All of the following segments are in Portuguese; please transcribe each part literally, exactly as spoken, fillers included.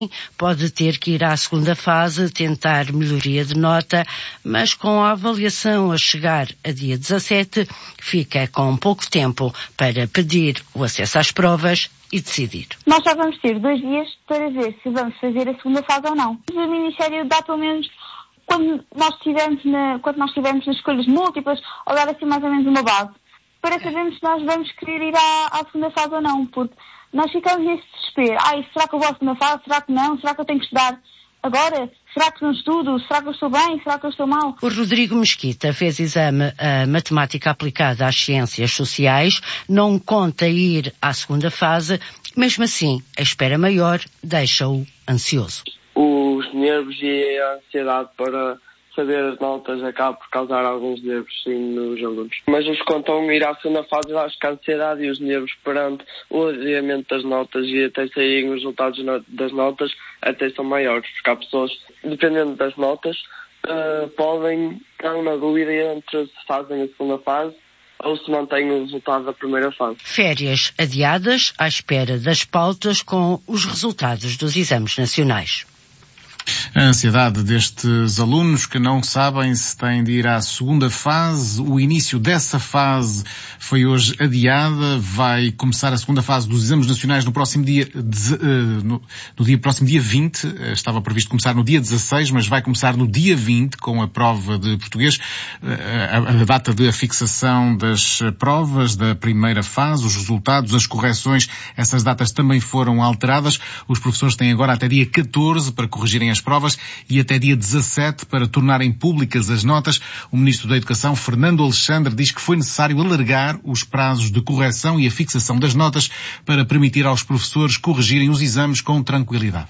pode ter que ir à segunda fase tentar melhoria de nota, mas com a avaliação a chegar a dia dezassete, fica com pouco tempo para pedir o acesso às provas e decidir. Nós só vamos ter dois dias para ver se vamos fazer a segunda fase ou não. O Ministério dá pelo menos, quando nós estivermos na, quando nós estivermos nas escolhas múltiplas, ou dar assim mais ou menos uma base, para sabermos se nós vamos querer ir à, à segunda fase ou não, porque nós ficamos nesse desespero. Ai, será que eu vou à segunda fase? Será que não? Será que eu tenho que estudar agora? Será que não estudo? Será que eu estou bem? Será que eu estou mal? O Rodrigo Mesquita fez exame a matemática aplicada às ciências sociais, não conta ir à segunda fase, mesmo assim, a espera maior deixa-o ansioso. Os nervos e a ansiedade para saber as notas acaba por causar alguns nervos, sim, nos alunos. Mas os que contam ir à segunda fase, acho que a ansiedade e os nervos perante o adiamento das notas e até saírem os resultados das notas até são maiores, porque há pessoas, dependendo das notas, uh, podem estar na dúvida entre se fazem a segunda fase ou se mantêm o resultado da primeira fase. Férias adiadas à espera das pautas com os resultados dos exames nacionais. A ansiedade destes alunos que não sabem se têm de ir à segunda fase. O início dessa fase foi hoje adiada. Vai começar a segunda fase dos exames nacionais no próximo dia, de, uh, no, no dia próximo dia vinte. Estava previsto começar no dia dezasseis, mas vai começar no dia vinte com a prova de português. Uh, a, a data de fixação das provas da primeira fase, os resultados, as correções, essas datas também foram alteradas. Os professores têm agora até dia catorze para corrigirem as provas e até dia dezassete para tornarem públicas as notas. O Ministro da Educação, Fernando Alexandre, diz que foi necessário alargar os prazos de correção e a fixação das notas para permitir aos professores corrigirem os exames com tranquilidade.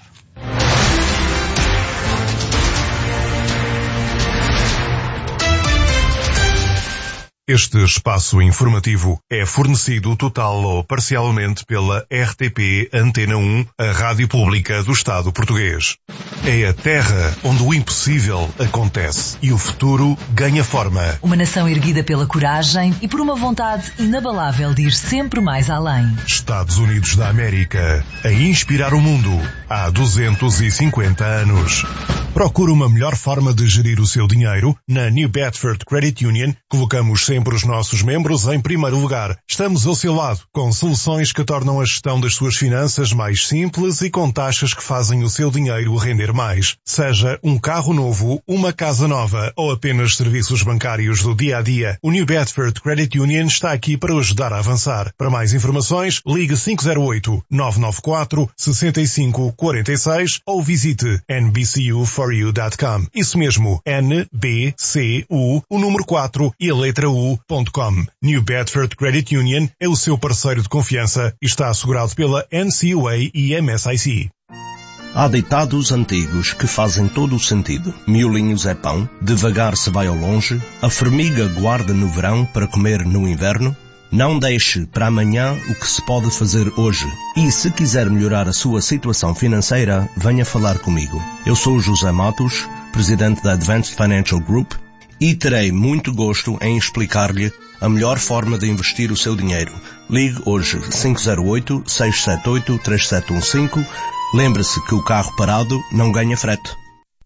Este espaço informativo é fornecido total ou parcialmente pela R T P Antena um, a Rádio Pública do Estado Português. É a terra onde o impossível acontece e o futuro ganha forma. Uma nação erguida pela coragem e por uma vontade inabalável de ir sempre mais além. Estados Unidos da América, a inspirar o mundo há duzentos e cinquenta anos. Procura uma melhor forma de gerir o seu dinheiro? Na New Bedford Credit Union, colocamos sempre os nossos membros em primeiro lugar. Estamos ao seu lado, com soluções que tornam a gestão das suas finanças mais simples e com taxas que fazem o seu dinheiro render mais. Seja um carro novo, uma casa nova ou apenas serviços bancários do dia a dia, o New Bedford Credit Union está aqui para o ajudar a avançar. Para mais informações, ligue cinco zero oito, nove nove quatro, seis cinco quatro seis ou visite n b c u for you dot com. Isso mesmo, N B C U, o número quatro e a letra U ponto com. New Bedford Credit Union é o seu parceiro de confiança e está assegurado pela N C U A e M S I C. Há ditados antigos que fazem todo o sentido. Miolinhos é pão, devagar se vai ao longe, a formiga guarda no verão para comer no inverno. Não deixe para amanhã o que se pode fazer hoje. E se quiser melhorar a sua situação financeira, venha falar comigo. Eu sou José Matos, presidente da Advanced Financial Group, e terei muito gosto em explicar-lhe a melhor forma de investir o seu dinheiro. Ligue hoje cinco zero oito, seis sete oito, três sete um cinco. Lembre-se que o carro parado não ganha frete.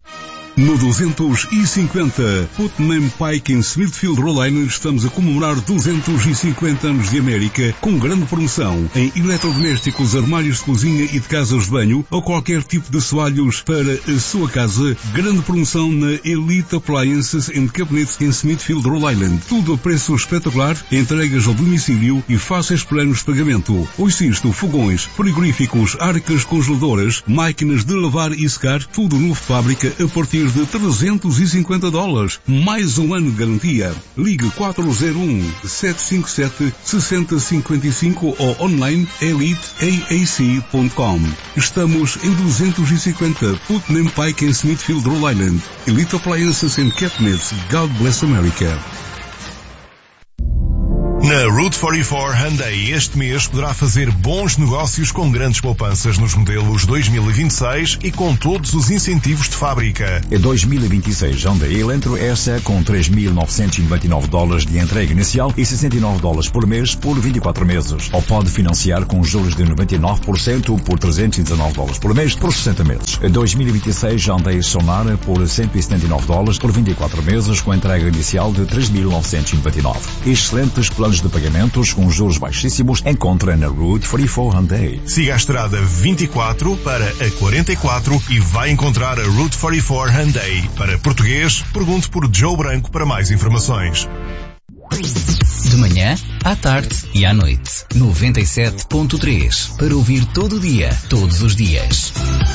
No duzentos e cinquenta, Putnam Pike em Smithfield, Rhode Island, estamos a comemorar duzentos e cinquenta anos de América com grande promoção em eletrodomésticos, armários de cozinha e de casas de banho ou qualquer tipo de soalhos para a sua casa. Grande promoção na Elite Appliances and Cabinets em Smithfield, Rhode Island. Tudo a preço espetacular, entregas ao domicílio e fáceis planos de pagamento. Ouça isto, fogões, frigoríficos, arcas congeladoras, máquinas de lavar e secar, tudo novo de fábrica a partir de trezentos e cinquenta dólares. Mais um ano de garantia. Ligue quatro zero um, sete cinco sete, seis zero cinco cinco ou online elite a a c ponto com. Estamos em duzentos e cinquenta Putnam Pike em Smithfield, Rhode Island. Elite Appliances and Cabinets. God bless America. Na Route quarenta e quatro Hyundai este mês poderá fazer bons negócios com grandes poupanças nos modelos dois mil e vinte e seis e com todos os incentivos de fábrica. Em dois mil e vinte e seis, Hyundai Elantra S com três mil novecentos e noventa e nove dólares de entrega inicial e sessenta e nove dólares por mês por vinte e quatro meses. Ou pode financiar com juros de noventa e nove por cento por trezentos e dezanove dólares por mês por sessenta meses. Em dois mil e vinte e seis, Hyundai Sonara por cento e setenta e nove dólares por vinte e quatro meses com entrega inicial de três mil novecentos e noventa e nove. Excelentes planos de pagamentos com juros baixíssimos encontra na Route quarenta e quatro Hyundai. Siga a estrada vinte e quatro para a quarenta e quatro e vai encontrar a Route quarenta e quatro Hyundai. Para português, pergunte por Joe Branco para mais informações. De manhã, à tarde e à noite. noventa e sete ponto três para ouvir todo o dia, todos os dias.